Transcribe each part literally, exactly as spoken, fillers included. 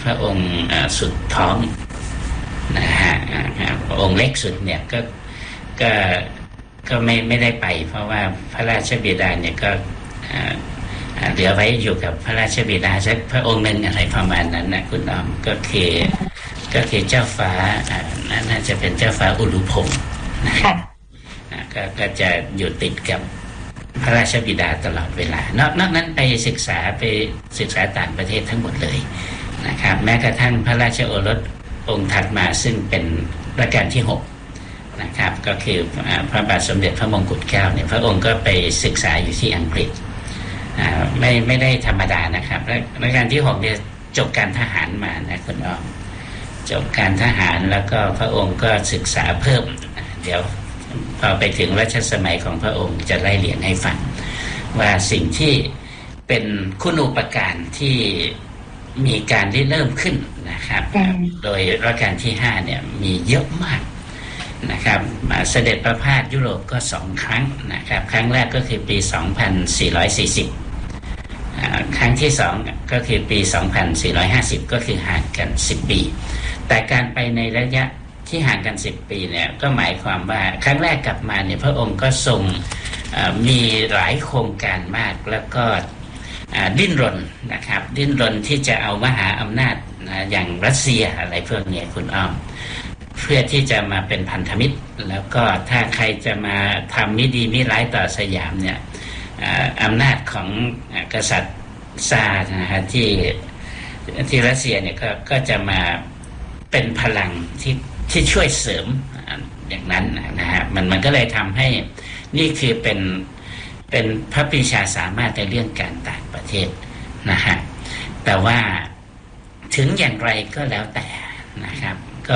พระองค์สุดท้องนะฮะองค์เล็กสุดเนี่ยก็ก็ก็ไม่ไม่ได้ไปเพราะว่าพระราชบิดาเนี่ยก็เหลือไว้อยู่กับพระราชบิดาสักพระองค์หนึ่งอะไรประมาณนั้นนะคุณอ้อมก็คือก็คือเจ้าฟ้าน่าจะเป็นเจ้าฟ้าอุรุพงศ์นะครับก็ก็จะอยู่ติดกับพระราชบิดาตลอดเวลานอกนอกนั้นไปศึกษาไปศึกษาต่างประเทศทั้งหมดเลยนะครับแม้กระทั่งพระราชโอรสองค์ถัดมาซึ่งเป็นรัชกาลที่หกนะครับก็คือพระบาทสมเด็จพระมงกุฎเกล้าเนี่ยพระองค์ก็ไปศึกษาอยู่ที่อังกฤษไม่ไม่ได้ธรรมดานะครับรัชกาลที่หกเนี่ยจบการทหารมานะคุณอ้อมจบการทหารแล้วก็พระองค์ก็ศึกษาเพิ่มเดี๋ยวพอไปถึงรัชสมัยของพระองค์จะไล่เรียงให้ฟังว่าสิ่งที่เป็นคุณูปการที่มีการได้เริ่มขึ้นนะครับโดยรัชกาลที่ห้าเนี่ยมีเยอะมากนะครับเสด็จประพาสยุโรปก็สองครั้งนะครับครั้งแรกก็คือปีสองพันสี่ร้อยสี่สิบครั้งที่สองก็คือปีสองพันสี่ร้อยห้าสิบก็คือห่างกันสิบปีแต่การไปในระยะที่ห่างกันสิบปีเนี่ยก็หมายความว่าครั้งแรกกลับมาเนี่ยพระองค์ก็ทรงมีหลายโครงการมากแล้วก็ดิ้นรนนะครับดิ้นรนที่จะเอามหาอำนาจอย่างรัสเซียอะไรพวกนี้คุณอ้อมเพื่อที่จะมาเป็นพันธมิตรแล้วก็ถ้าใครจะมาทำไม่ดีไม่ร้ายต่อสยามเนี่ยอำนาจของกษัตริย์ซาร์นะฮะที่ที่รัสเซียเนี่ยก็ก็จะมาเป็นพลังที่ที่ช่วยเสริมอย่างนั้นนะฮะมันมันก็เลยทำให้นี่คือเป็นเป็นพระปรีชาสามารถในเรื่องการต่างประเทศนะฮะแต่ว่าถึงอย่างไรก็แล้วแต่นะครับก็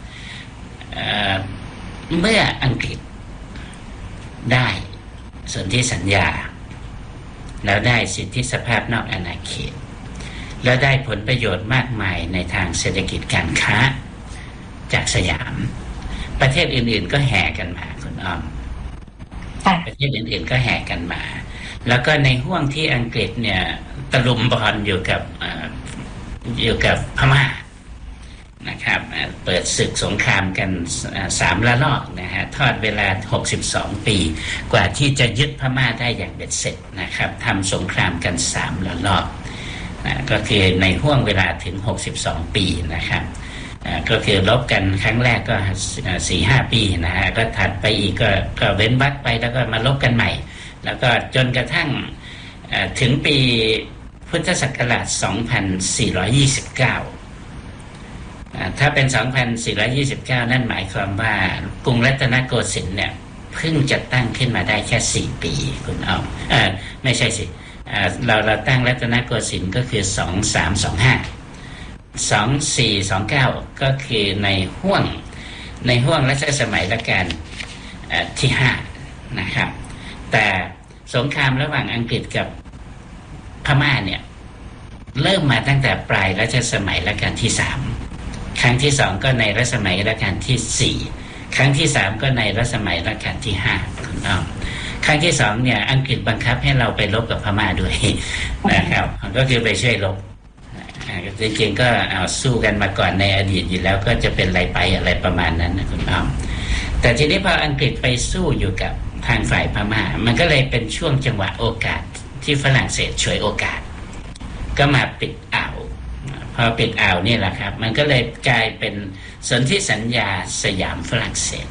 เมื่ออังกฤษได้สนธิสัญญาแล้วได้สิทธิสภาพนอกอาณาเขตแล้วได้ผลประโยชน์มากมายในทางเศรษฐกิจการค้าจากสยามประเทศอื่นๆก็แห่กันมาคุณอ้อมประเทศอื่นๆก็แห่กันมาแล้วก็ในห่วงที่อังกฤษเนี่ยตะลุมบอลอยู่กับอยู่กับพม่านะครับเปิดศึกสงครามกันสามระลอกนะฮะทอดเวลาหกสิบสองปีกว่าที่จะยึดพม่าได้อย่างเบ็ดเสร็จนะครับทำสงครามกันสามระลอกนะก็คือในห่วงเวลาถึงหกสิบสองปีนะครับก็คือลบกันครั้งแรกก็ สี่ห้า ปีนะฮะก็ถัดไปอีกก็ก็เว้นวรรคไปแล้วก็มาลบกันใหม่แล้วก็จนกระทั่งถึงปีพุทธศักราชสองพันสี่ร้อยยี่สิบเก้าถ้าเป็นสองพันสี่ร้อยยี่สิบเก้านั่นหมายความว่ากรุงรัตนโกสินทร์เนี่ยเพิ่งจะตั้งขึ้นมาได้แค่สี่ปีคุณเอาเอ่อไม่ใช่สิเอ่อเราเราตั้งรัตนโกสินทร์ก็คือสองพันสามร้อยยี่สิบห้า สองพันสี่ร้อยยี่สิบเก้าก็คือในห่วงในห่วงรัชสมัยรัชกาลที่ห้านะครับแต่สงครามระหว่างอังกฤษกับพม่าเนี่ยเริ่มมาตั้งแต่ปลายรัชสมัยรัชกาลที่สามครั้งที่สองก็ในรัชสมัยรัชกาลที่สี่ครั้งที่สามก็ในรัชสมัยรัชกาลที่ห้าคุณอ้อมครั้งที่สองเนี่ยอังกฤษบังคับให้เราไปรบกับพม่าด้วยนะครับก็คือไปช่วยรบจริงๆก็เอาสู้กันมาก่อนในอดีตอยู่แล้วก็จะเป็นไรไปอะไรประมาณนั้นนะคุณอ้อมแต่ทีนี้พออังกฤษไปสู้อยู่กับทางฝ่ายพม่ามันก็เลยเป็นช่วงจังหวะโอกาสที่ฝรั่งเศสฉวยโอกาสก็มาปิดอ่าวพอปิดอ่าวนี่แหละครับมันก็เลยกลายเป็นสนธิสัญญาสยามฝรั่งเศส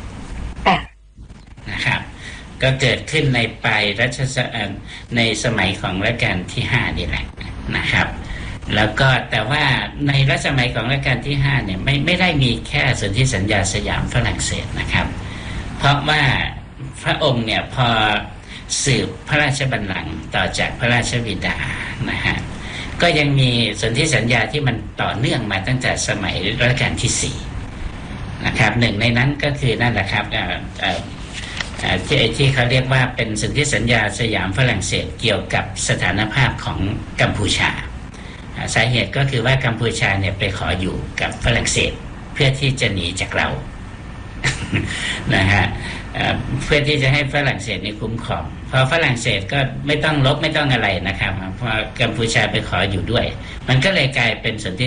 นะครับก็เกิดขึ้นในปลายรัชสมัยในสมัยของรัชกาลที่ห้านี่แหละนะครับแล้วก็แต่ว่าในรัชสมัยของรัชกาลที่ห้าเนี่ยไม่ไม่ได้มีแค่สนธิสัญญาสยามฝรั่งเศสนะครับเพราะว่าพระองค์เนี่ยพอสืบพระราชบัลลังก์ต่อจากพระราชบิดานะฮะก็ยังมีสนธิสัญญาที่มันต่อเนื่องมาตั้งแต่สมัยรัชกาลที่สี่นะครับหนึ่งในนั้นก็คือนั่นแหละครับที่ที่เขาเรียกว่าเป็นสนธิสัญญาสยามฝรั่งเศสเกี่ยวกับสถานภาพของกัมพูชาสาเหตุก็คือว่ากัมพูชาเนี่ยไปขออยู่กับฝรั่งเศสเพื่อที่จะหนีจากเรา นะฮะเพื่อที่จะให้ฝรั่งเศสนี่คุ้มครองพอฝรั่งเศสก็ไม่ต้องลบไม่ต้องอะไรนะครับเพราะกัมพูชาไปขออยู่ด้วยมันก็เลยกลายเป็นสนธิ